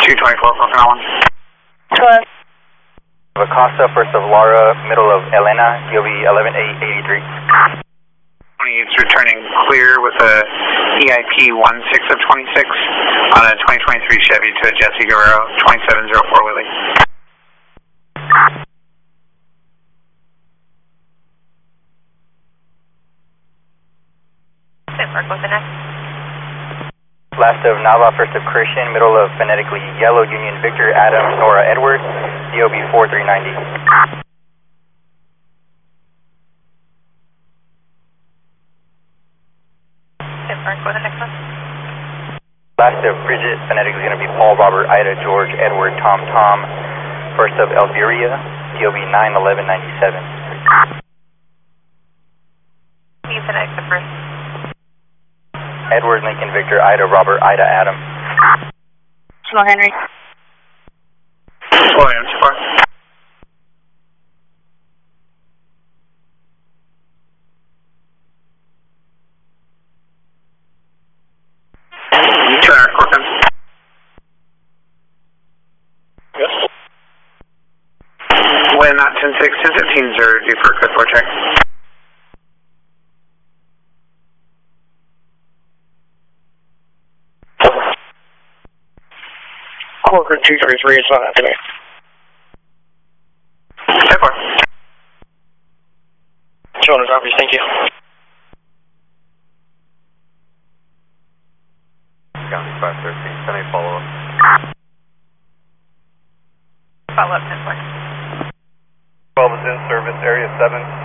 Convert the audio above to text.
224, Falcon Island. Hello. Acosta, first of Laura, middle of Elena, DOB 11883. He's returning clear with a EIP 16 of 26 on a 2023 Chevy to a Jesse Guerrero 2704 Willie. What's the next? Last of Nava, first of Christian, middle of phonetically Yellow Union Victor Adam Nora Edwards, DOB 4390. What's the next one? Last of Bridget, phonetically going to be Paul Robert Ida George Edward Tom Tom, first of Elvira, DOB 91197. You phonetic the first. Edward Lincoln Victor Ida Robert Ida Adam. Small Henry. William, so far. Yes. When not 10-6, 10-15s are due for a code 4 check. Corcoran 233 is not happening. So far. Showing us obvious, thank you. County 513, send me follow up. Follow up 10-4. 12 is in service, area 7.